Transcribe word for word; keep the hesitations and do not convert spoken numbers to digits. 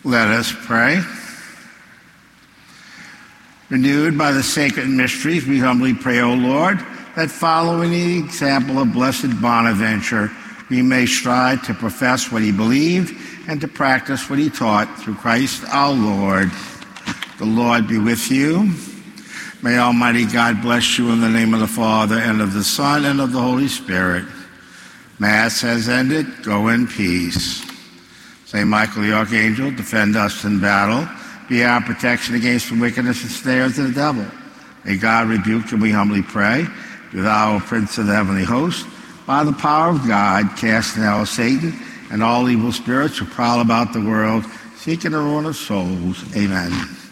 Let us pray. Renewed by the sacred mysteries, we humbly pray, O Lord, that following the example of Blessed Bonaventure, we may strive to profess what he believed and to practice what he taught through Christ our Lord. The Lord be with you. May Almighty God bless you in the name of the Father, and of the Son, and of the Holy Spirit. Mass has ended. Go in peace. Saint Michael the Archangel, defend us in battle. Be our protection against the wickedness and snares of the devil. May God rebuke you, we humbly pray. Do thou, O Prince of the heavenly host, by the power of God, cast out Satan and all evil spirits who prowl about the world, seeking the ruin of souls. Amen.